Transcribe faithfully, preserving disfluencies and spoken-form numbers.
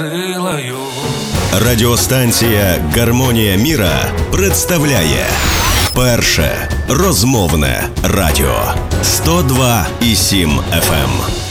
силою. Радіостанція «Гармонія міра» представляє перше розмовне радіо сто два і сім еф ем.